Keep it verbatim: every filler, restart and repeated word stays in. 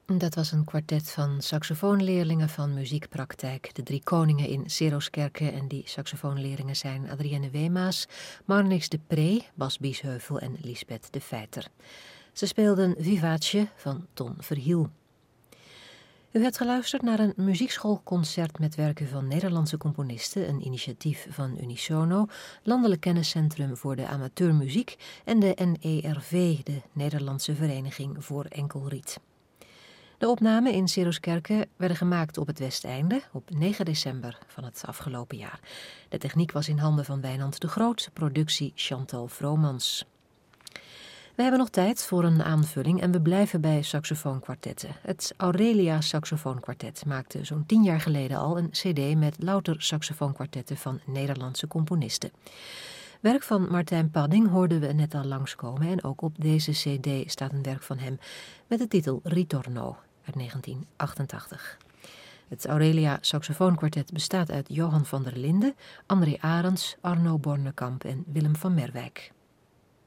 Dat was een kwartet van saxofoonleerlingen van muziekpraktijk De Drie Koningen in Seroskerke. En die saxofoonleerlingen zijn Adrienne Weemaas, Marnix de Pre, Bas Biesheuvel en Lisbeth de Feiter. Ze speelden Vivace van Ton Verhiel. U hebt geluisterd naar een muziekschoolconcert met werken van Nederlandse componisten, een initiatief van Unisono, Landelijk Kenniscentrum voor de Amateurmuziek en de N E R V, de Nederlandse Vereniging voor Enkelriet. De opnamen in Seroskerke werden gemaakt op het Westeinde op negen december van het afgelopen jaar. De techniek was in handen van Wijnand de Groot, productie Chantal Vromans. We hebben nog tijd voor een aanvulling en we blijven bij saxofoonkwartetten. Het Aurelia Saxofoonkwartet maakte zo'n tien jaar geleden al een cd met louter saxofoonkwartetten van Nederlandse componisten. Werk van Martijn Padding hoorden we net al langskomen en ook op deze cd staat een werk van hem met de titel Ritorno uit negentien achtentachtig. Het Aurelia Saxofoonkwartet bestaat uit Johan van der Linden, André Arends, Arno Bornekamp en Willem van Merwijk.